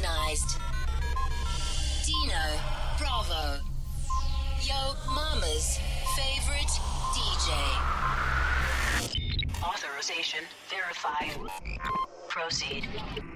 organized. Dino Bravo, Yo Mama's favorite DJ. Authorization verified. Proceed.